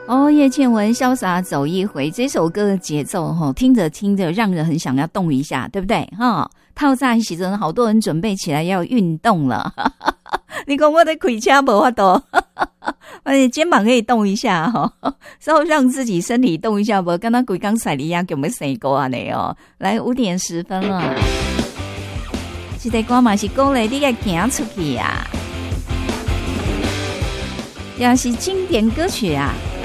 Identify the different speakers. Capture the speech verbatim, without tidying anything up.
Speaker 1: 哦，叶倩文潇洒走一回，这首歌的节奏哈，听着听着让人很想要动一下，对不对哈？套在时阵，好多人准备起来要运动了。你讲我的开车没法度，而肩膀可以动一下哈，稍后让自己身体动一下，不刚刚规刚赛利亚给我们生过啊你哦。来五点十分了，这个歌嘛是鼓励你个行出去啊，也是经典歌曲啊。